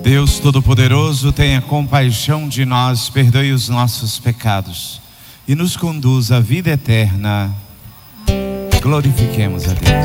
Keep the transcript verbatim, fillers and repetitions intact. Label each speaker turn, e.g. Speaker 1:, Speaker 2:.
Speaker 1: Deus Todo-Poderoso, tenha compaixão de nós, perdoe os nossos pecados e nos conduz à vida eterna. Glorifiquemos a Deus.